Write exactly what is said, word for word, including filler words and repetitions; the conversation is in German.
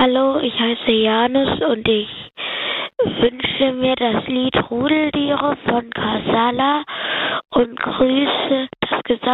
Hallo, ich heiße Janus und ich wünsche mir das Lied Rudeltiere von Casala und grüße das gesamte